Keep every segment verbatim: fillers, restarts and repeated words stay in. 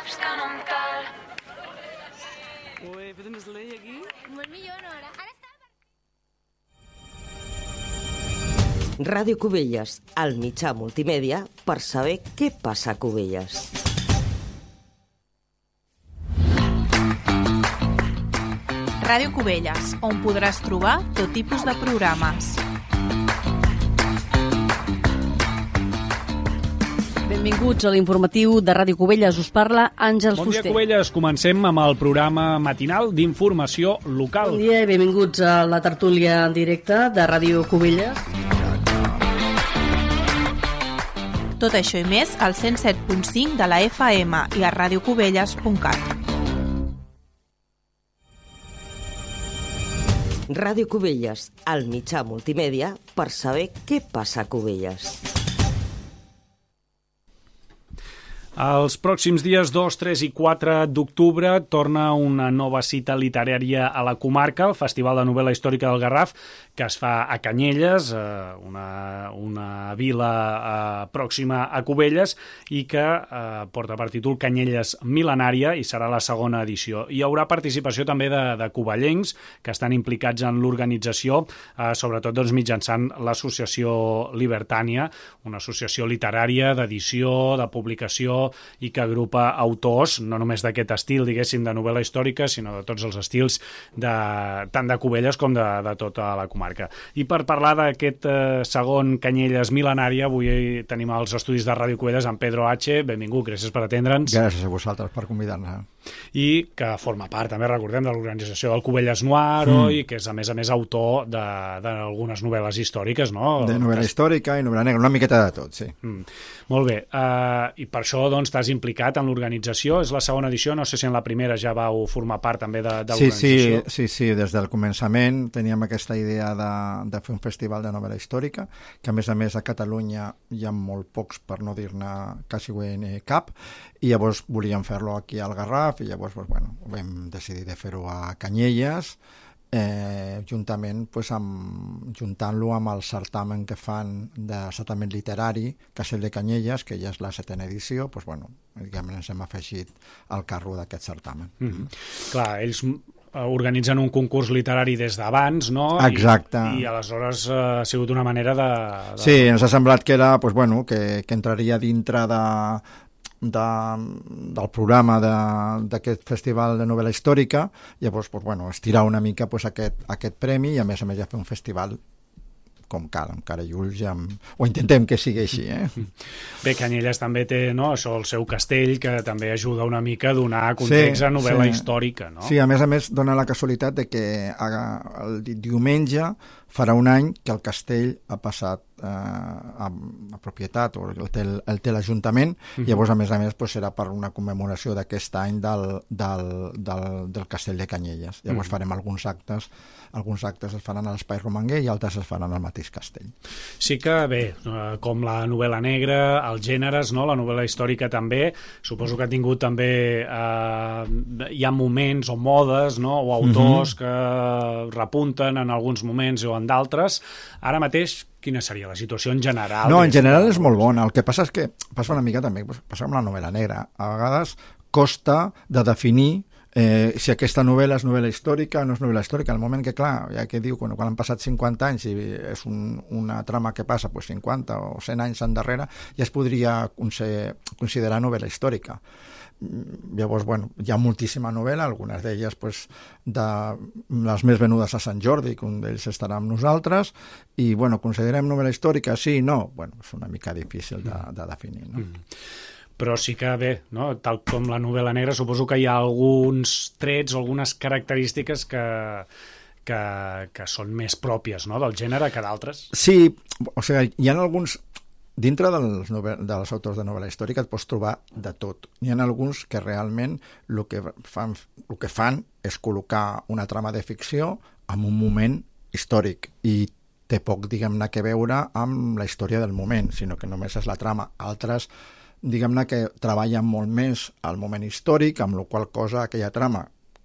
cops que no em cal. Ui, podem estar aquí? Molt millor, no? Ara, ara està... Ràdio Cubelles, el mitjà multimèdia per saber què passa a Cubelles. Ràdio Cubelles, on podràs trobar tot tipus de programes. Benvinguts a l'informatiu de Ràdio Cubelles. Us parla Àngels Bon dia, Fuster. Cubelles. Comencem amb el programa matinal d'informació local. Bon dia i benvinguts a la tertúlia en directe de Ràdio Cubelles. Tot això i més al cent set punt cinc de la F M i a radiocubelles punt cat. Ràdio Cubelles, el mitjà multimèdia per saber què passa a Cubelles. Els pròxims dies dos, tres i quatre d'octubre torna una nova cita literària a la comarca, el Festival de Novel·la Històrica del Garraf, que es fa a Canyelles, una, una vila eh, pròxima a Cubelles, i que eh, porta per títol Canyelles Mil·lenària, i serà la segona edició. Hi haurà participació també de, de covellencs que estan implicats en l'organització, eh, sobretot doncs, mitjançant l'associació Libertània, una associació literària d'edició, de publicació, i que agrupa autors, no només d'aquest estil, diguéssim, de novel·la històrica, sinó de tots els estils, de, tant de Cubelles com de, de tota la comarca. I per parlar d'aquest eh, segon Canyelles Mil·lenària, avui tenim els estudis de Ràdio Cubelles amb Pedro H. Benvingut, gràcies per atendre'ns. Gràcies a vosaltres per convidar-nos. I que forma part, també recordem, de l'organització del Cubelles Noir, mm. i que és, a més a més, autor d'algunes novel·les històriques, no? De novel·la històrica i novel·la negra, una miqueta de tot, sí. Mm. Molt bé, uh, i per això doncs t'has implicat en l'organització, és la segona edició, no sé si en la primera ja vau formar part també de, de sí, l'organització. Sí, sí, sí, des del començament teníem aquesta idea de, de fer un festival de novel·la històrica, que a més a més a Catalunya hi ha molt pocs, per no dir-ne quasi cap, i llavors volíem fer-lo aquí al Garraf, i llavors doncs, bueno, vam decidir de fer-ho a Canyelles, Eh, juntament pues, amb, juntant-lo amb el certamen que fan de certamen literari Castell de Canyelles, que ja és la setena edició, pues, bueno, diguem, ens hem afegit al carro d'aquest certamen. Mm-hmm. Clar, ells organitzen un concurs literari des d'abans, no? Exacte. I, i aleshores uh, ha sigut una manera de, de... Sí, ens ha semblat que era, pues, bueno, que, que entraria dintre de De, del programa d'aquest festival de novel·la històrica, llavors pues, bueno, estirar una mica pues, aquest, aquest premi i a més a més ja fer un festival com cal, amb cara i ulls, amb... o intentem que sigui així. Eh? Bé, Canyelles també té, no, això, el seu castell, que també ajuda una mica a donar context sí, a novel·la sí. històrica. No? Sí, a més a més dona la casualitat de que el diumenge farà un any que el castell ha passat eh, a, a propietat, o el té, el té l'Ajuntament, uh-huh. Llavors, a més a més, pues, serà per una commemoració d'aquest any del, del, del, del castell de Canyelles. Llavors uh-huh. farem alguns actes, alguns actes es faran a l'Espai Romanguer i altres es faran al mateix castell. Sí que, bé, com la novel·la negra, els gèneres, no? La novel·la històrica també, suposo que ha tingut també, eh, hi ha moments o modes, no? O autors uh-huh. que repunten en alguns moments o en d'altres. Ara mateix, quina seria la situació en general? No, en general és molt bona. El que passa és que passa una mica també, passa amb la novel·la negra. A vegades costa de definir eh, si aquesta novel·la és novel·la històrica o no és novel·la històrica. Al moment que, clar, ja que diu, quan, quan han passat cinquanta anys i és un, una trama que passa pues, cinquanta o cent anys endarrere, ja es podria considerar novel·la històrica. Llavors, bueno, hi ha moltíssima novel·la, algunes d'elles pues, de les més venudes a Sant Jordi, que un d'ells estarà amb nosaltres, i bueno, considerem novel·la històrica? Sí, no? Bueno, és una mica difícil de, de definir, no? Mm. Però sí que bé, no? Tal com la novel·la negra, suposo que hi ha alguns trets o algunes característiques que, que, que són més pròpies, no? Del gènere que d'altres. Sí, o sigui, hi ha alguns... Dintre dels, dels autors de novel·la històrica et pots trobar de tot. N'hi ha alguns que realment el que fan, el que fan és col·locar una trama de ficció en un moment històric i té poc, diguem-ne, que veure amb la història del moment, sinó que només és la trama. Altres, diguem-ne, que treballen molt més al moment històric, amb la qual cosa aquella trama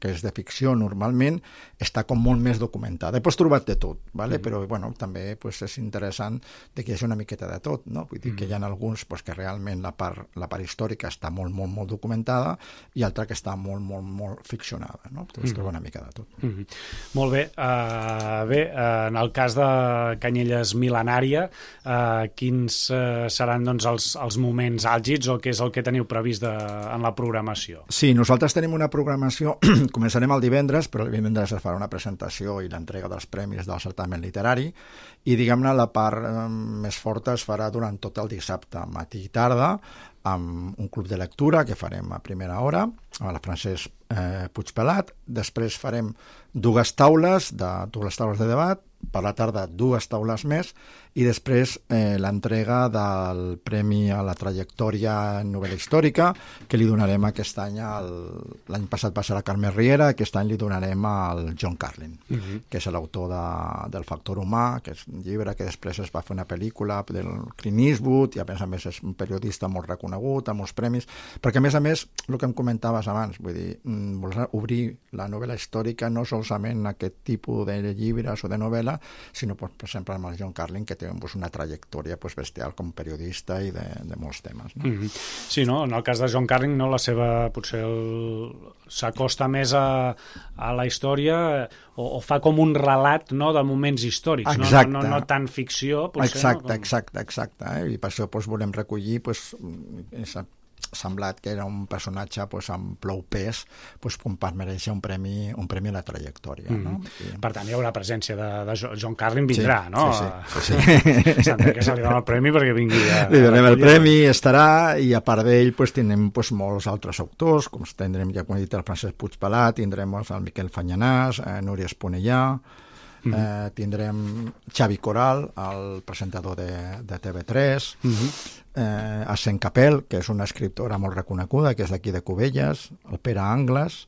que és de ficció normalment, està com molt més documentada. He pues, trobat de tot, ¿vale? Mm. però bueno, també pues, és interessant de que hi hagi una miqueta de tot, no? Vull dir mm. que hi ha alguns pues, que realment la part, la part històrica està molt, molt, molt documentada i altra que està molt, molt, molt ficcionada, no? Pues, mm. trobo una mica de tot. Mm -hmm. Molt bé. Uh, bé, uh, en el cas de Canyelles Mil·lenària, uh, quins uh, seran doncs, els, els moments àlgids o què és el que teniu previst de, en la programació? Sí, nosaltres tenim una programació, començarem el divendres, però el divendres es farà una presentació i l'entrega dels premis del certamen literari, i diguem-ne la part eh, més forta es farà durant tot el dissabte, matí i tarda, amb un club de lectura que farem a primera hora, amb el Francesc eh, Puigpelat. Després farem dues taules, de, dues taules de debat, per la tarda dues taules més, i després eh, l'entrega del Premi a la Trajectòria en Novel·la Històrica, que li donarem aquest any, l'any passat va ser a Carme Riera, aquest any li donarem al John Carlin, uh -huh. que és l'autor de, del Factor Humà, que és un llibre que després es va fer una pel·lícula del Clint Eastwood, i a més a més és un periodista molt reconegut, amb molts premis, perquè a més a més, el que em comentaves abans, vull dir, vols obrir la novel·la històrica no solament aquest tipus de llibres o de novel·la, sinó, per exemple, amb el John Carlin, que té pues, una trajectòria pues, bestial com periodista i de, de molts temes. No? Mm-hmm. Sí, no? En el cas de John Carlin, no, la seva potser el... s'acosta més a, a la història o, o fa com un relat, no, de moments històrics, no, no, no, no tant ficció. Potser, exacte, no? Com... exacte, exacte. Eh? I per això pues, volem recollir pues, esa semblat que era un personatge pues, amb prou pes pues, com per mereixer un premi, un premi a la trajectòria. Mm. No? I... Per tant, hi haurà presència de, de John Carlin, vindrà, sí, no? Sí, sí. sí. S'ha que se li dona el premi perquè vingui a... Li donem el premi, estarà, i a part d'ell pues, tindrem pues, molts altres autors, com tindrem, ja com he dit, el Francesc Puigpelat, tindrem el Miquel Fanyanàs, eh, Núria Esponellà, Mm -hmm. eh, tindrem Xavi Coral, el presentador de, de T V tres, mm -hmm. eh, Asen Capel, que és una escriptora molt reconeguda, que és d'aquí de Cubelles, el Pere Angles,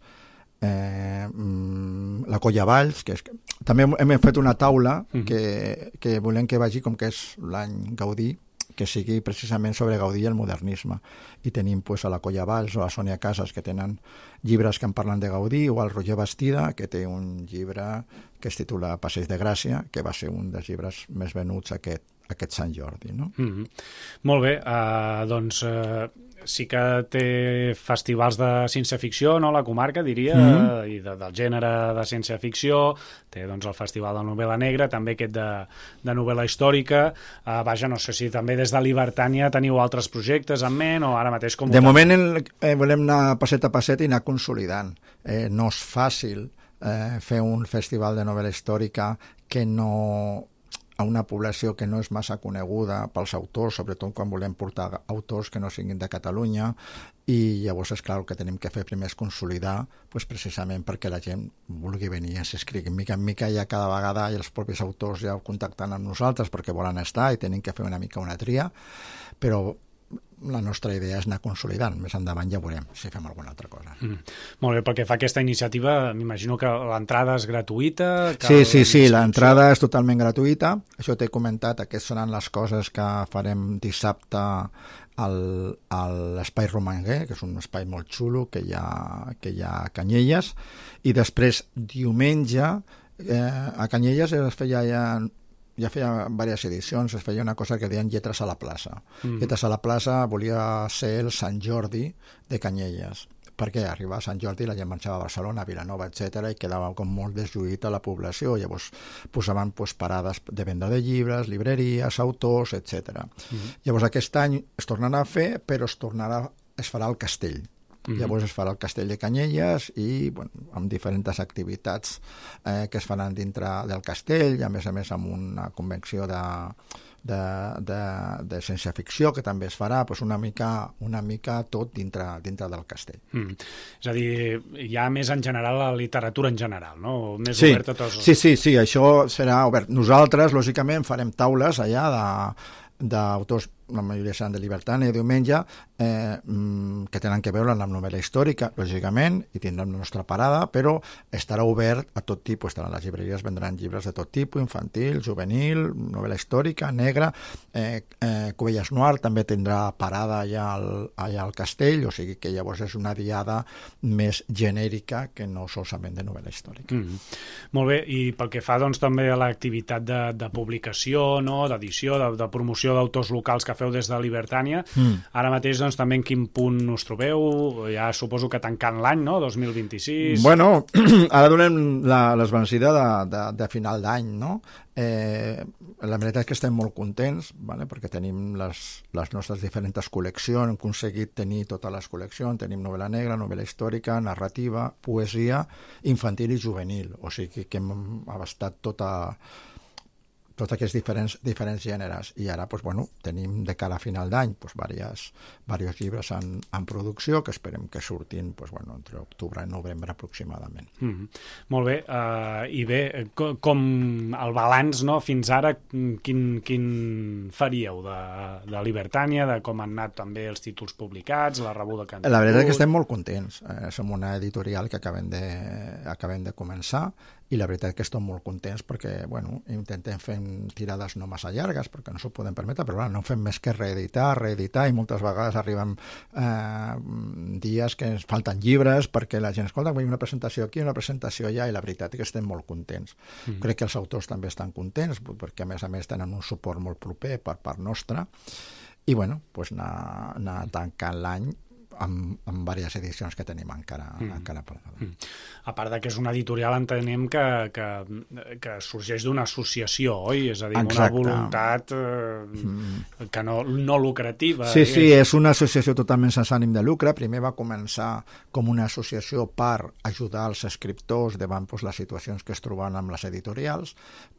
eh, la Colla Valls, que és... també hem fet una taula mm -hmm. que, que volem que vagi, com que és l'any Gaudí, que sigui precisament sobre Gaudí i el modernisme. I tenim pues, a la Colla Valls o a Sònia Casas, que tenen llibres que en parlen de Gaudí, o al Roger Bastida, que té un llibre que es titula Passeig de Gràcia, que va ser un dels llibres més venuts aquest, aquest Sant Jordi. No? Mm-hmm. Molt bé, uh, doncs uh, sí que té festivals de ciència-ficció, no?, la comarca, diria, mm-hmm. i de, del gènere de ciència-ficció, té doncs, el Festival de Novel·la Negra, també aquest de, de novel·la històrica. Uh, vaja, no sé si també des de Libertània teniu altres projectes en ment, o ara mateix com... De moment el, eh, volem anar passet a passet i anar consolidant. Eh, no és fàcil eh, fer un festival de novel·la històrica que no... a una població que no és massa coneguda pels autors, sobretot quan volem portar autors que no siguin de Catalunya, i llavors, és clar, el que tenim que fer primer és consolidar, pues, precisament perquè la gent vulgui venir i s'escrigui. Mica en mica ja cada vegada i els propis autors ja contactant amb nosaltres perquè volen estar i tenim que fer una mica una tria, però la nostra idea és anar consolidant. Més endavant ja veurem si fem alguna altra cosa. Mm. Molt bé, perquè fa aquesta iniciativa, m'imagino que l'entrada és gratuïta? Que sí, sí, sí, l'entrada és totalment gratuïta. Això t'he comentat, aquestes seran les coses que farem dissabte al, a l'Espai Romanguer, que és un espai molt xulo que hi ha, que hi ha a Canyelles, i després diumenge eh, a Canyelles es feia ja ja feia diverses edicions, es feia una cosa que deien Lletres a la plaça. Mm. Lletres a la plaça volia ser el Sant Jordi de Canyelles, perquè arribava a Sant Jordi, la gent marxava a Barcelona, a Vilanova, etcètera, i quedava com molt deslluït a la població. Llavors posaven pues, parades de venda de llibres, libreries, autors, etcètera. Mm. Llavors aquest any es tornarà a fer, però es tornarà, es farà al Castell. Mm-hmm. Llavors es farà el Castell de Canyelles i bueno, amb diferents activitats eh, que es faran dintre del castell, i a més a més amb una convenció de, de, de, de ciència-ficció que també es farà, doncs una mica, una mica tot dintre, dintre del castell. Mm. És a dir, hi ha més en general la literatura en general, no? Més sí, obert a tots els... sí, sí, sí, això serà obert. Nosaltres, lògicament, farem taules allà de d'autors la majoria seran de Libertània, diumenge, eh, que tenen que veure amb la novel·la històrica, lògicament, i tindrem la nostra parada, però estarà obert a tot tipus. Estaran les llibreries, vendran llibres de tot tipus, infantil, juvenil, novel·la històrica, negra, eh, eh, Cubelles Noir també tindrà parada allà al, allà al castell, o sigui que llavors és una diada més genèrica que no solament de novel·la històrica. Mm. Molt bé, i pel que fa doncs, també a l'activitat de, de publicació, no? D'edició, de, de promoció d'autors locals que feu des de Libertània, mm. ara mateix doncs, també en quin punt us trobeu? Ja suposo que tancant l'any, no? dos mil vint-i-sis... Bueno, ara donem la, l'esvencida de, de, de final d'any, no? Eh, la veritat és que estem molt contents, vale? Perquè tenim les, les nostres diferents col·leccions, hem aconseguit tenir totes les col·leccions, tenim novel·la negra, novel·la històrica, narrativa, poesia, infantil i juvenil, o sigui que hem abastat tota... tots aquests diferents, diferents gèneres. I ara doncs, bueno, tenim de cara a final d'any doncs, diversos, diversos llibres en, en producció que esperem que surtin doncs, bueno, entre octubre i novembre aproximadament. Mm-hmm. Molt bé. Uh, I bé, com, com el balanç, no, fins ara, quin, quin faríeu de, de Libertània, de com han anat també els títols publicats, la rebuda que han tingut? La veritat és que estem molt contents. Eh, som una editorial que acabem de, acabem de començar i la veritat que estem molt contents perquè, bueno, intentem fer tirades no massa llargues perquè no s'ho podem permetre, però bueno, no fem més que reeditar, reeditar i moltes vegades arriben eh, dies que ens falten llibres perquè la gent, escolta, vull una presentació aquí, una presentació allà, i la veritat és que estem molt contents. Mm. Crec que els autors també estan contents perquè a més a més tenen un suport molt proper per part nostra i, bueno, pues anar, anar tancant l'any amb, amb diverses edicions que tenim encara, mm. encara per davant. Mm. A part de que és una editorial, entenem que, que, que sorgeix d'una associació, oi? És a dir, exacte. Una voluntat eh, mm. que no, no lucrativa. Sí, sí, és una associació totalment sense ànim de lucre. Primer va començar com una associació per ajudar els escriptors davant pues, les situacions que es trobaven amb les editorials.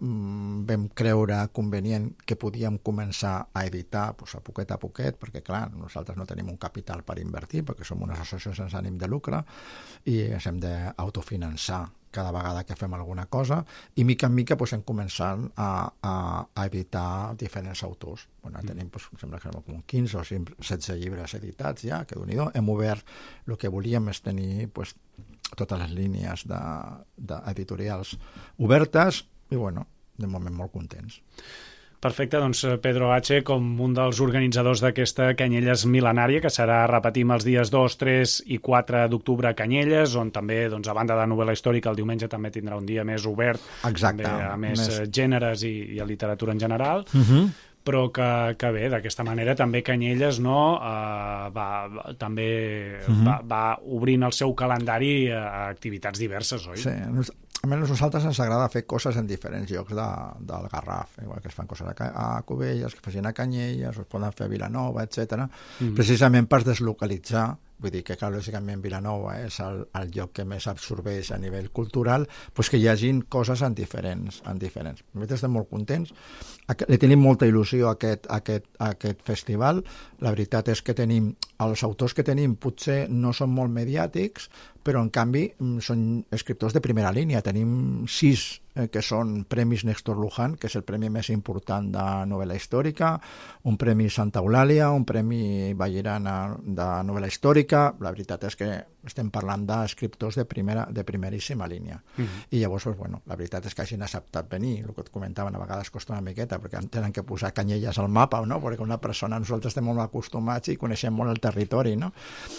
Mm, vam creure convenient que podíem començar a editar pues, a poquet a poquet, perquè clar, nosaltres no tenim un capital per invertir, perquè som una associació sense ànim de lucre i ens hem d'autofinançar cada vegada que fem alguna cosa i mica en mica pues, hem començat a, a, a editar diferents autors. Bueno, tenim, pues, sembla que com quinze o setze llibres editats ja, que déu-n'hi-do. Hem obert, el que volíem és tenir pues, totes les línies de, de editorials obertes i bueno, de moment molt contents. Perfecte, doncs Pedro H., com un dels organitzadors d'aquesta Canyelles mil·lenària, que serà, repetim, els dies dos, tres i quatre d'octubre a Canyelles, on també, doncs, a banda de novel·la històrica, el diumenge també tindrà un dia més obert, exacte, també a més, més... gèneres i, i a literatura en general, uh-huh. però que, que bé, d'aquesta manera també Canyelles no, uh, va, va, també uh-huh. va, va obrint el seu calendari a activitats diverses, oi? Sí, a més, a nosaltres ens agrada fer coses en diferents llocs de, del Garraf, igual que es fan coses a, a Cubelles, que facin a Canyelles, o es poden fer a Vilanova, etcètera, mm-hmm. precisament per deslocalitzar. Vull dir que, clar, lògicament Vilanova és el, el lloc que més absorbeix a nivell cultural, doncs que hi hagin coses en diferents. En diferents. Nosaltres estem molt contents, li tenim molta il·lusió a aquest, a, aquest, a aquest festival. La veritat és que tenim, els autors que tenim potser no són molt mediàtics, però en canvi són escriptors de primera línia. Tenim sis eh, que són premis Néstor Luján, que és el premi més important de novel·la històrica, un premi Santa Eulàlia, un premi Vallirana de novel·la històrica. La veritat és que estem parlant d'escriptors de, primera, de primeríssima línia. Mm-hmm. I llavors, pues, bueno, la veritat és que hagin acceptat venir. El que et comentaven, a vegades costa una miqueta, perquè tenen que posar Canyelles al mapa, no? Perquè una persona, nosaltres estem molt acostumats i coneixem molt el territori, no?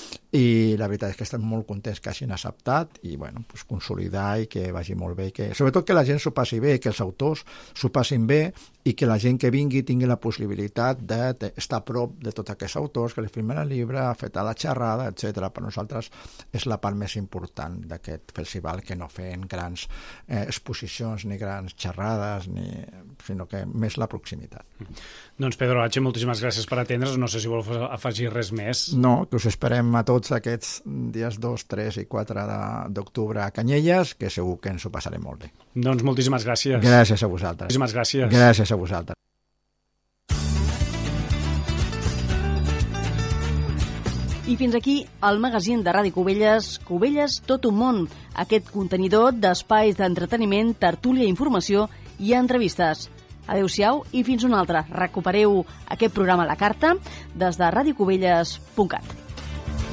I la veritat és que estem molt contents que hagin acceptat i, bueno, pues, consolidar i que vagi molt bé. Que, sobretot que la gent s'ho passi bé, que els autors s'ho passin bé i que la gent que vingui tingui la possibilitat d'estar a prop de tots aquests autors, que li firmen el llibre, fer la xerrada, etcètera. Per nosaltres és la part més important d'aquest festival, que no fent grans eh, exposicions ni grans xerrades, ni, sinó que més la proximitat. Mm. Doncs Pedro H., moltíssimes gràcies per atendre's. No sé si vol afegir res més. No, que us esperem a tots aquests dies dos, tres i quatre d'octubre a Canyelles, que segur que ens ho passarem molt bé. Doncs moltíssimes gràcies. Gràcies a vosaltres. Moltíssimes gràcies. Gràcies a vosaltres. I fins aquí el magazín de Ràdio Cubelles, Cubelles Tot un món, aquest contenidor d'espais d'entreteniment, tertúlia, informació i entrevistes. Adéu-siau i fins una altra. Recupereu aquest programa a la carta des de radiocubelles punt cat.